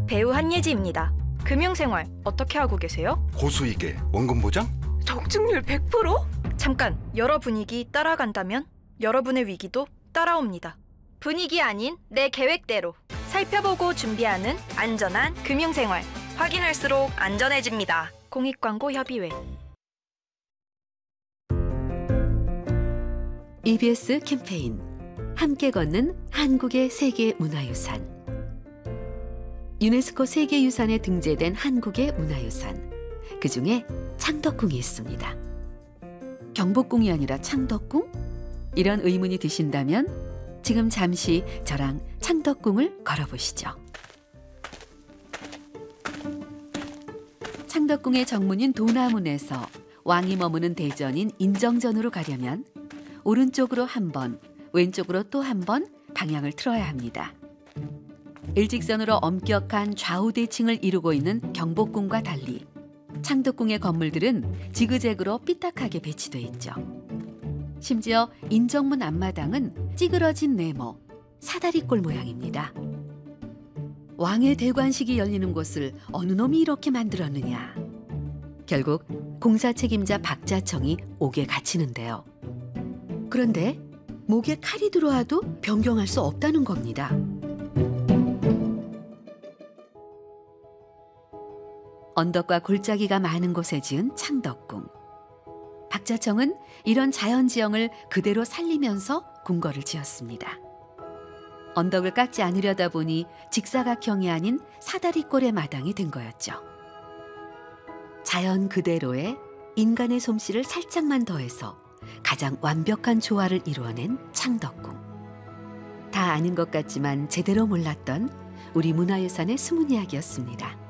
배우 한예지입니다. 금융생활 어떻게 하고 계세요? 고수익에 원금 보장? 적중률 100%? 잠깐, 여러 분위기 따라간다면 여러분의 위기도 따라옵니다. 분위기 아닌 내 계획대로 살펴보고 준비하는 안전한 금융생활. 확인할수록 안전해집니다. 공익광고협의회. EBS 캠페인 함께 걷는 한국의 세계문화유산. 유네스코 세계유산에 등재된 한국의 문화유산. 그중에 창덕궁이 있습니다. 경복궁이 아니라 창덕궁? 이런 의문이 드신다면 지금 잠시 저랑 창덕궁을 걸어보시죠. 창덕궁의 정문인 도나문에서 왕이 머무는 대전인 인정전으로 가려면 오른쪽으로 한 번, 왼쪽으로 또 한 번 방향을 틀어야 합니다. 일직선으로 엄격한 좌우 대칭을 이루고 있는 경복궁과 달리 창덕궁의 건물들은 지그재그로 삐딱하게 배치돼 있죠. 심지어 인정문 앞마당은 찌그러진 네모, 사다리꼴 모양입니다. 왕의 대관식이 열리는 곳을 어느 놈이 이렇게 만들었느냐. 결국 공사 책임자 박자청이 옥에 갇히는데요. 그런데 목에 칼이 들어와도 변경할 수 없다는 겁니다. 언덕과 골짜기가 많은 곳에 지은 창덕궁. 박자청은 이런 자연지형을 그대로 살리면서 궁궐을 지었습니다. 언덕을 깎지 않으려다 보니 직사각형이 아닌 사다리꼴의 마당이 된 거였죠. 자연 그대로에 인간의 솜씨를 살짝만 더해서 가장 완벽한 조화를 이루어낸 창덕궁. 다 아는 것 같지만 제대로 몰랐던 우리 문화유산의 숨은 이야기였습니다.